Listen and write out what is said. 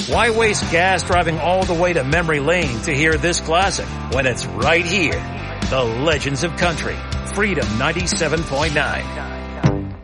Why waste gas driving all the way to memory lane to hear this classic when it's right here? The Legends of Country, Freedom 97.9.